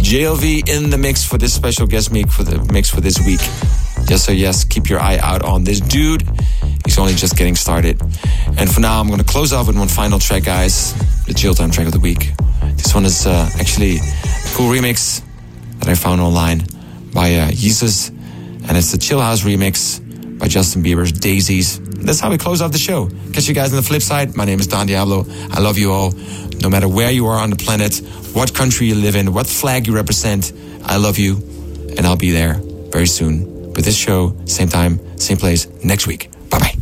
JLV in the mix for this special guest mix for this week. So yes, keep your eye out on this dude. He's only just getting started. And for now, I'm going to close off with one final track, guys. The Chill Time track of the week. This one is actually a cool remix that I found online by Jesus. And it's the Chill House remix by Justin Bieber's Daisies. That's how we close off the show. Catch you guys on the flip side. My name is Don Diablo. I love you all. No matter where you are on the planet, what country you live in, what flag you represent, I love you. And I'll be there very soon with this show, same time, same place, next week. Bye-bye.